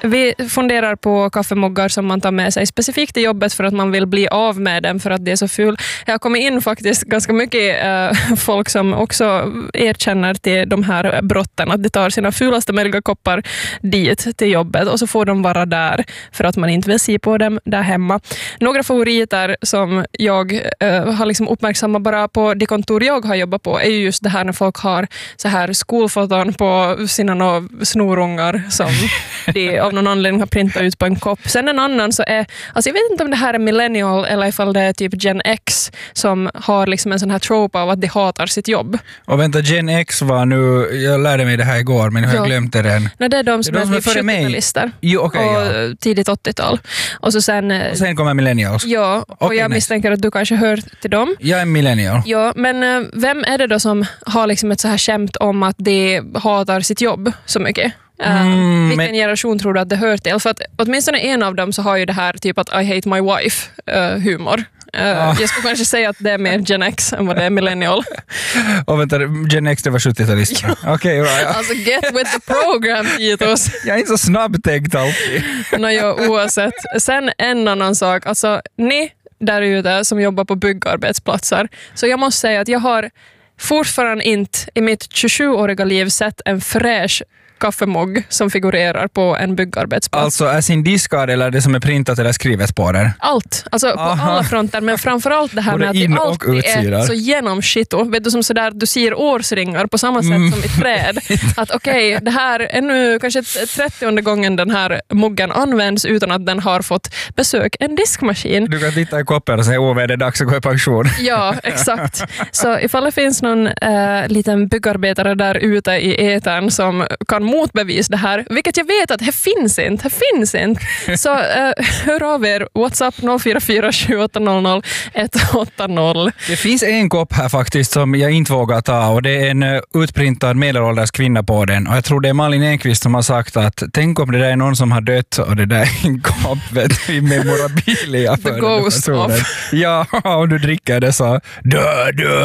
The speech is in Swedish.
vi funderar på kaffemuggar som man tar med sig specifikt till jobbet för att man vill bli av med dem för att det är så ful. Jag har kommit in faktiskt ganska mycket folk som också erkänner till de här brotten att de tar sina fulaste möjliga koppar dit till jobbet och så får de vara där för att man inte vill se på dem där hemma. Några favoriter som jag har liksom uppmärksammat bara på de kontor jag har jobbat på är ju just det här när folk har så här skolfoton på sina snorungar som de av någon anledning har printat ut på en kopp. Sen en annan så är, alltså jag vet inte om det här är millennial eller ifall det är typ Gen X som har liksom en sån här trope av att de hatar sitt jobb. Och vänta, Gen X var nu, jag lärde mig det här igår men jag har glömt det redan. Nej, det är de som är typ 70-talister och tidigt 80-tal. Och så sen kommer millennials. Ja, och jag misstänker att du kanske hör till dem. Jag är millennial. Ja, men vem är det då som har liksom ett så här skämt om att de hatar sitt jobb så mycket? Vilken generation tror du att det hör till? För att åtminstone en av dem så har ju det här typ att I hate my wife humor. Jag skulle kanske säga att det är mer Gen X än vad det är millennial. Och vänta, Gen X det var 70-talisterna. Okej, right. Alltså get with the program, Titus. Jag är inte så snabbtänkt alltid. Oavsett. Sen en annan sak. Alltså ni där ute som jobbar på byggarbetsplatser. Så jag måste säga att jag har fortfarande inte i mitt 27-åriga liv sett en fräsch kaffemugg som figurerar på en byggarbetsplats. Alltså är sin diskard eller det som är printat eller skrivet på den? Allt, alltså på alla fronter, men framförallt det här med att det alltid är så genomskitto. Vet du, som sådär, du ser årsringar på samma sätt som i träd. Att okej, det här är nu kanske 30:e gången den här muggen används utan att den har fått besök en diskmaskin. Du kan titta i koppen och säga det är dags att gå i pension. Ja, exakt. Så ifall det finns någon liten byggarbetare där ute i etern som kan motbevis det här, vilket jag vet att det finns inte. Så hör av er, WhatsApp 044 7800 180. Det finns en kopp här faktiskt som jag inte vågar ta och det är en utprintad medelålders kvinna på den och jag tror det är Malin Enqvist som har sagt att tänk om det där är någon som har dött och det där är en kopp i memorabilia för the ghost of. Ja, och du dricker det så dö.